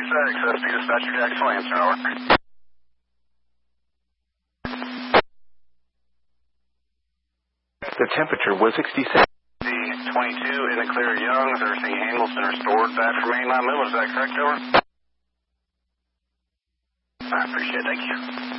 access to dispatcher Jackson Lancer, over. The temperature was 67. The 22 in the clear Youngs, everything handled and restored back from mainline middle, is that correct, over? I appreciate it, thank you.